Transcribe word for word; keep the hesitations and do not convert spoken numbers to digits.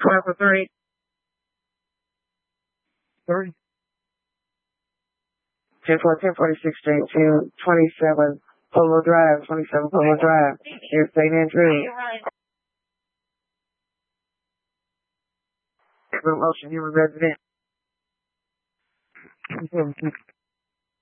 twelve for thirty. thirty. ten four, ten forty-six, J two, twenty-seven, Polo Drive, twenty-seven Polo Drive, near Saint Andrew. Motion, human resident.